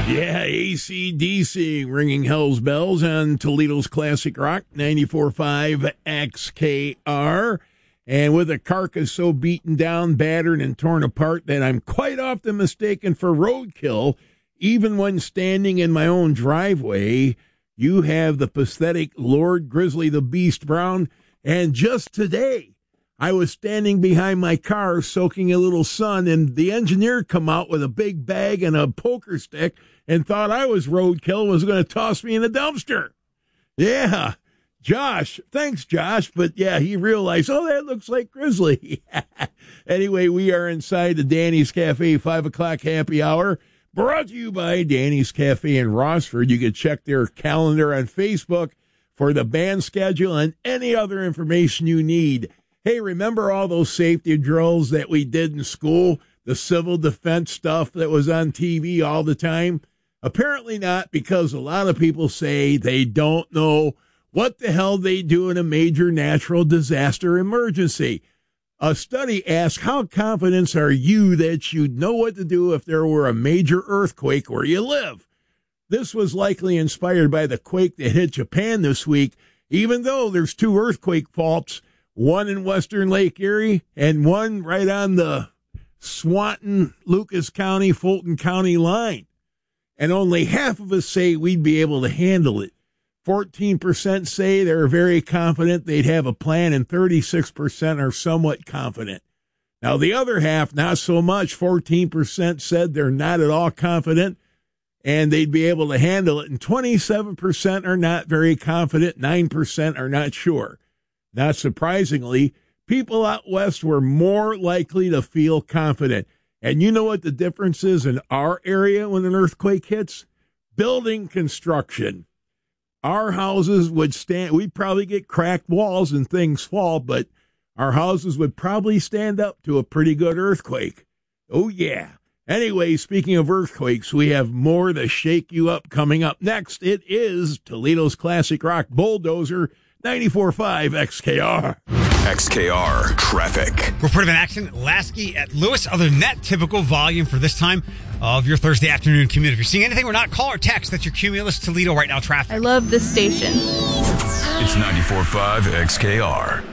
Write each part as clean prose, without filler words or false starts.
Yeah, AC/DC ringing hell's bells on Toledo's Classic Rock, 94.5 XKR. And with a carcass so beaten down, battered, and torn apart that I'm quite often mistaken for roadkill, even when standing in my own driveway, you have the pathetic Lord Grizzly the Beast Brown. And just today, I was standing behind my car soaking a little sun, and the engineer come out with a big bag and a poker stick and thought I was roadkill and was going to toss me in a dumpster. Yeah, Josh. Thanks, Josh. But yeah, he realized, oh, that looks like Grizzly. Anyway, we are inside the Danny's Cafe 5 o'clock happy hour, brought to you by Danny's Cafe in Rossford. You can check their calendar on Facebook for the band schedule and any other information you need. Hey, remember all those safety drills that we did in school? The civil defense stuff that was on TV all the time? Apparently not, because a lot of people say they don't know what the hell they do in a major natural disaster emergency. A study asked, how confident are you that you'd know what to do if there were a major earthquake where you live? This was likely inspired by the quake that hit Japan this week, even though there's 2 earthquake faults, one in western Lake Erie and one right on the Swanton, Lucas County, Fulton County line. And only half of us say we'd be able to handle it. 14% say they're very confident they'd have a plan, and 36% are somewhat confident. Now, the other half, not so much. 14% said they're not at all confident and they'd be able to handle it, and 27% are not very confident, 9% are not sure. Not surprisingly, people out west were more likely to feel confident. And you know what the difference is in our area when an earthquake hits? Building construction. Our houses would stand, we'd probably get cracked walls and things fall, but our houses would probably stand up to a pretty good earthquake. Oh, yeah. Anyway, speaking of earthquakes, we have more to shake you up coming up next. It is Toledo's Classic Rock Bulldozer, 94.5 XKR. XKR Traffic. Report of an accident, Lasky at Lewis. Other than that, typical volume for this time of your Thursday afternoon commute. If you're seeing anything, we're not, call or text. That's your Cumulus Toledo right now traffic. I love this station. It's 94.5 XKR.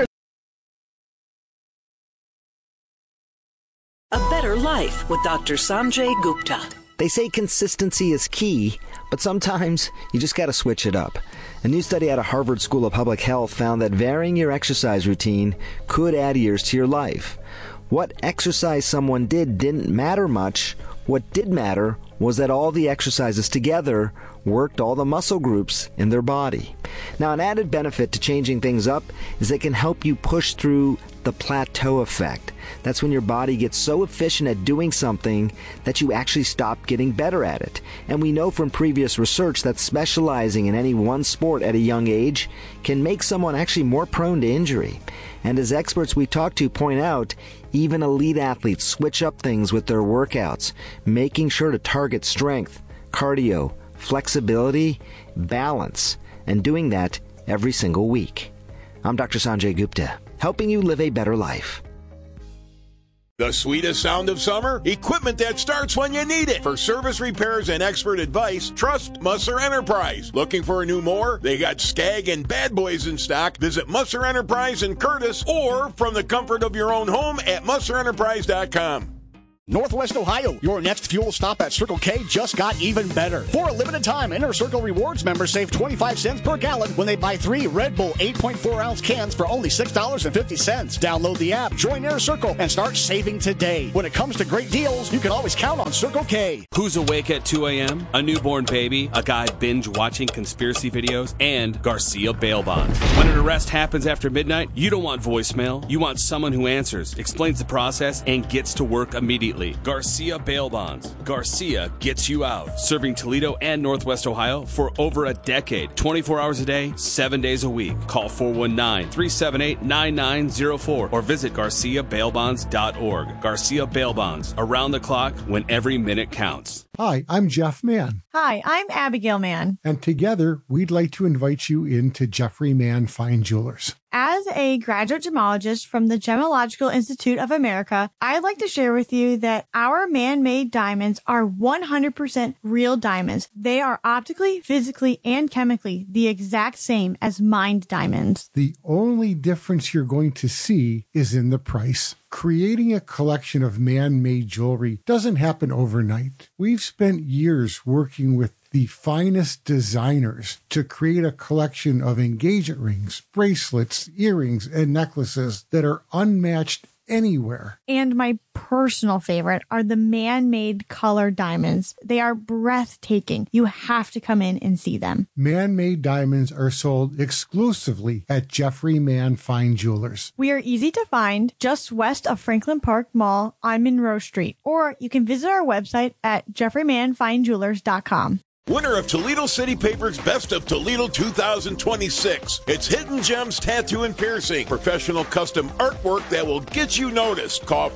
A better life with Dr. Sanjay Gupta. They say consistency is key, but sometimes you just got to switch it up. A new study out of Harvard School of Public Health found that varying your exercise routine could add years to your life. What exercise someone did didn't matter much. What did matter was that all the exercises together worked all the muscle groups in their body. Now, an added benefit to changing things up is it can help you push through the plateau effect. That's when your body gets so efficient at doing something that you actually stop getting better at it. And we know from previous research that specializing in any one sport at a young age can make someone actually more prone to injury. And as experts we talk to point out, even elite athletes switch up things with their workouts, making sure to target strength, cardio, flexibility, balance, and doing that every single week. I'm Dr. Sanjay Gupta, helping you live a better life. The sweetest sound of summer? Equipment that starts when you need it. For service repairs and expert advice, trust Musser Enterprise. Looking for a new mower? They got Skag and Bad Boys in stock. Visit Musser Enterprise in Curtis or from the comfort of your own home at musserenterprise.com. Northwest Ohio, your next fuel stop at Circle K just got even better. For a limited time, Inner Circle Rewards members save 25 cents per gallon when they buy 3 Red Bull 8.4-ounce cans for only $6.50. Download the app, join Inner Circle, and start saving today. When it comes to great deals, you can always count on Circle K. Who's awake at 2 a.m.? A newborn baby, a guy binge-watching conspiracy videos, and Garcia bail bonds. When an arrest happens after midnight, you don't want voicemail. You want someone who answers, explains the process, and gets to work immediately. Garcia Bail Bonds. Garcia gets you out. Serving Toledo and Northwest Ohio for over a decade. 24 hours a day, 7 days a week. Call 419-378-9904 or visit GarciaBailBonds.org. Garcia Bail Bonds. Around the clock when every minute counts. Hi, I'm Jeff Mann. Hi, I'm Abigail Mann. And together, we'd like to invite you into Jeffrey Mann Fine Jewelers. as a graduate gemologist from the Gemological Institute of America, I'd like to share with you that our man-made diamonds are 100% real diamonds. They are optically, physically, and chemically the exact same as mined diamonds. The only difference you're going to see is in the price. Creating a collection of man-made jewelry doesn't happen overnight. We've spent years working with the finest designers to create a collection of engagement rings, bracelets, earrings, and necklaces that are unmatched anywhere. And my personal favorite are the man-made color diamonds. They are breathtaking. You have to come in and see them. Man-made diamonds are sold exclusively at Jeffrey Mann Fine Jewelers. We are easy to find just west of Franklin Park Mall on Monroe Street, or you can visit our website at jeffreymanfinejewelers.com. Winner of Toledo City Paper's Best of Toledo 2026. It's Hidden Gems Tattoo and Piercing. Professional custom artwork that will get you noticed. Call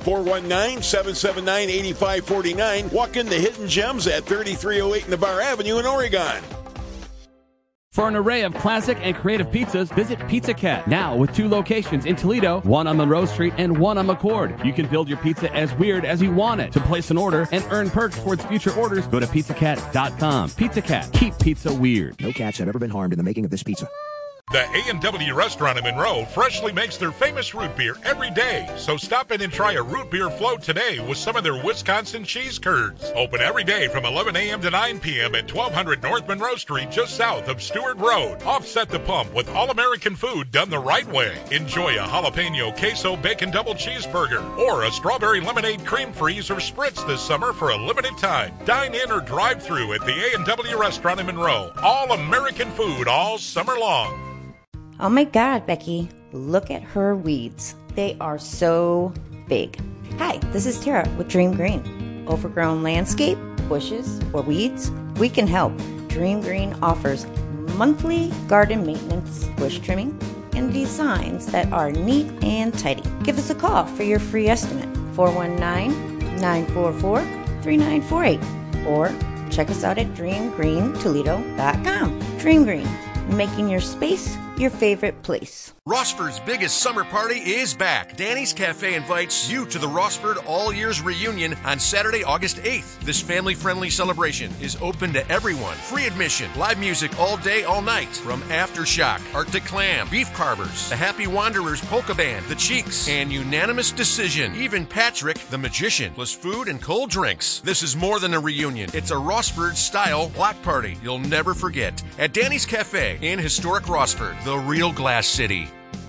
419-779-8549. Walk into Hidden Gems at 3308 Navarre Avenue in Oregon. For an array of classic and creative pizzas, visit Pizza Cat. Now with 2 locations in Toledo, one on Monroe Street and one on McCord. You can build your pizza as weird as you want it. To place an order and earn perks towards future orders, go to pizzacat.com. Pizza Cat. Keep pizza weird. No cats have ever been harmed in the making of this pizza. The A&W restaurant in Monroe freshly makes their famous root beer every day. So stop in and try a root beer float today with some of their Wisconsin cheese curds. Open every day from 11 a.m. to 9 p.m. at 1200 North Monroe Street, just south of Stewart Road. Offset the pump with all-American food done the right way. Enjoy a jalapeno queso bacon double cheeseburger or a strawberry lemonade cream freeze or spritz this summer for a limited time. Dine in or drive through at the A&W restaurant in Monroe. All-American food all summer long. Oh my God, Becky, look at her weeds. They are so big. Hi, this is Tara with Dream Green. Overgrown landscape, bushes, or weeds? We can help. Dream Green offers monthly garden maintenance, bush trimming, and designs that are neat and tidy. Give us a call for your free estimate, 419-944-3948, or check us out at dreamgreentoledo.com. Dream Green, making your space your favorite place. Rossford's biggest summer party is back. Danny's Cafe invites you to the Rossford All Years Reunion on Saturday, August 8th. This family-friendly celebration is open to everyone. Free admission, live music all day, all night. From Aftershock, Arctic Clam, Beef Carvers, the Happy Wanderers Polka Band, The Cheeks, and Unanimous Decision. Even Patrick, the Magician, plus food and cold drinks. This is more than a reunion. It's a Rossford-style block party you'll never forget. At Danny's Cafe in historic Rossford, the real Glass City.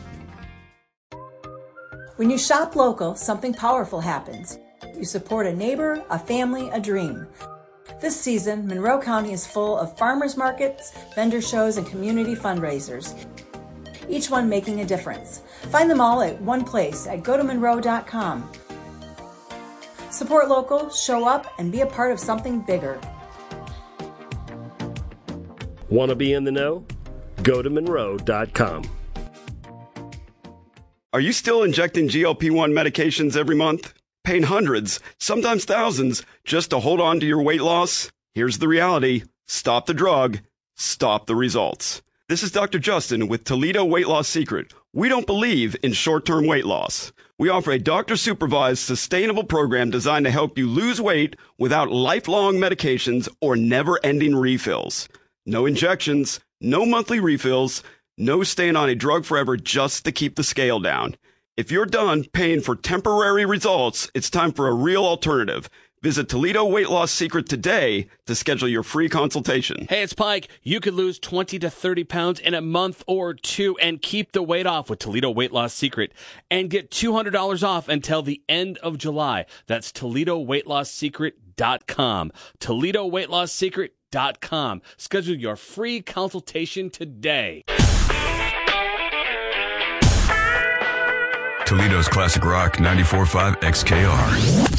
When you shop local, something powerful happens. You support a neighbor, a family, a dream. This season, Monroe County is full of farmers markets, vendor shows, and community fundraisers, each one making a difference. Find them all at one place at gotomonroe.com. Support local, show up, and be a part of something bigger. Want to be in the know? Go to Monroe.com. Are you still injecting GLP-1 medications every month? Paying hundreds, sometimes thousands, just to hold on to your weight loss? Here's the reality. Stop the drug. Stop the results. This is Dr. Justin with Toledo Weight Loss Secret. We don't believe in short-term weight loss. We offer a doctor-supervised, sustainable program designed to help you lose weight without lifelong medications or never-ending refills. No injections, no monthly refills, no staying on a drug forever just to keep the scale down. If you're done paying for temporary results, it's time for a real alternative. Visit Toledo Weight Loss Secret today to schedule your free consultation. Hey, it's Pike. You could lose 20 to 30 pounds in a month or two and keep the weight off with Toledo Weight Loss Secret and get $200 off until the end of July. That's ToledoWeightLossSecret.com. ToledoWeightLossSecret.com. Schedule your free consultation today. Toledo's Classic Rock 94.5 XKR.